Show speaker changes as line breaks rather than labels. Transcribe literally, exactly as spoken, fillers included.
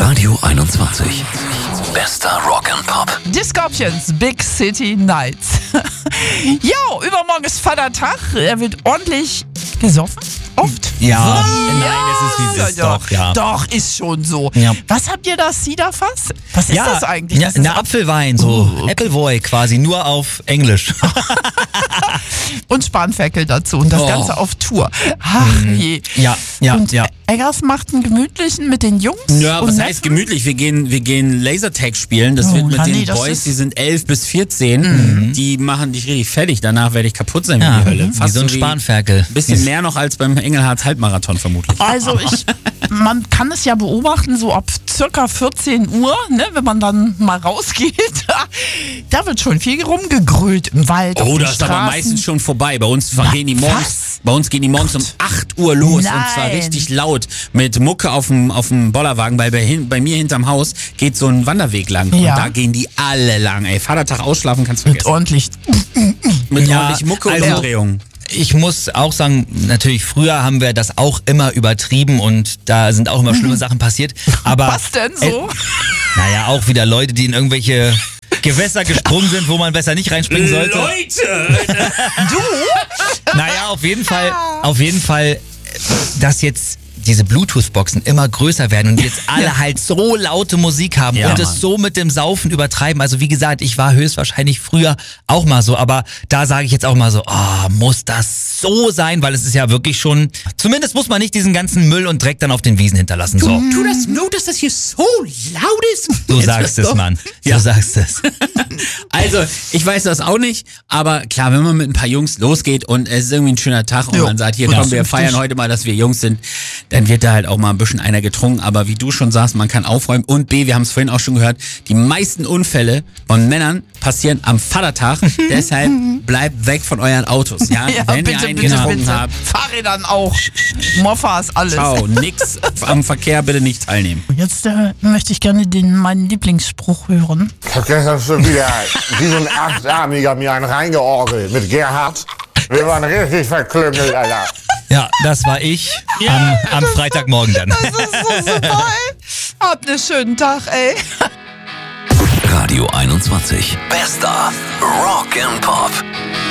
Radio einundzwanzig. Bester Rock and Pop.
Die Scorpions, Big City Nights. Jo, übermorgen ist Vatertag. Er wird ordentlich gesoffen. Oft?
Ja,
So,
nein, es ist wie es ist,
ja,
doch, ja.
Doch, ist schon so.
Ja.
Was habt ihr da, Ciderfass? Was ist
ja,
das eigentlich?
Ja,
Das ist
eine Apfelwein, so
Oh, okay.
Appleboy quasi, nur auf Englisch.
Und Spanferkel dazu und das
Oh.
Ganze auf Tour. Ach je.
Ja, ja,
und
ja.
Eggers macht einen gemütlichen mit den Jungs.
Ja,
und
was
Neffen.
heißt gemütlich? Wir gehen, wir gehen Lasertag spielen. Das
Oh,
wird mit
ja,
den
nee, das
Boys,
ist-
die sind elf bis vierzehn. Die machen dich richtig fertig. Danach werde ich kaputt sein wie
Ja,
die Hölle.
wie so ein Spanferkel.
Ein bisschen mehr noch als beim Engelhardt Halbmarathon vermutlich.
Also ich, man kann es ja beobachten, so ab circa vierzehn Uhr, ne, wenn man dann mal rausgeht, da wird schon viel rumgegrölt im Wald. auf
Oh,
den
das ist aber
Straßen.
meistens schon vorbei. Bei uns
Na,
gehen die morgens,
was?
bei uns gehen die morgens um acht Uhr los und zwar
Nein.
richtig laut mit Mucke auf dem auf dem Bollerwagen, weil bei, hin, bei mir hinterm Haus geht so ein Wanderweg lang
Ja.
und da gehen die alle lang. Ey, Vatertag ausschlafen kannst du
Mit
vergessen.
ordentlich.
Mit
Ja,
ordentlich Mucke und
also-
Umdrehungen.
Ich muss auch sagen, natürlich früher haben wir das auch immer übertrieben und da sind auch immer schlimme Sachen passiert. Aber
Was denn so?
Äh, naja, auch wieder Leute, die in irgendwelche Gewässer gesprungen sind, wo man besser nicht reinspringen sollte.
Leute!
Naja, auf jeden Fall, auf jeden Fall, dass jetzt diese Bluetooth-Boxen immer größer werden und jetzt alle halt so laute Musik haben
Ja,
und
Mann.
es so mit dem Saufen übertreiben. Also wie gesagt, ich war höchstwahrscheinlich früher auch mal so, aber da sage ich jetzt auch mal so, oh, muss das so sein? Weil es ist ja wirklich schon, zumindest muss man nicht diesen ganzen Müll und Dreck dann auf den Wiesen hinterlassen. So,
Du das nur, dass das hier so laut ist?
du
Jetzt
sagst
wird's
es,
doch-
Mann.
Ja.
Du sagst es.
Also, ich weiß das auch nicht, aber klar, wenn man mit ein paar Jungs losgeht und es ist irgendwie ein schöner Tag und
Jo.
man sagt, hier
Ja.
komm, wir feiern heute mal, dass wir Jungs sind, dann wird da halt auch mal ein bisschen einer getrunken, aber wie du schon sagst, man kann aufräumen und B, wir haben es vorhin auch schon gehört, die meisten Unfälle von Männern passieren am Vatertag, deshalb bleibt weg von euren Autos, ja?
Ja,
wenn
bitte,
ihr einen
bitte,
getrunken
bitte.
habt,
Fahrrädern auch. Moffas, alles.
ciao, nix am Verkehr bitte nicht teilnehmen.
Jetzt äh, möchte ich gerne den, meinen Lieblingsspruch hören.
Ich hab gestern schon wieder wie so ein Achtarmiger mir einen reingeorgelt mit Gerhard. Wir waren richtig verklüngelt, Alter.
Ja, das war ich am, am Freitagmorgen dann.
Das ist so super, ey. Habt einen schönen Tag, ey.
Radio einundzwanzig. Bester Rock and Pop.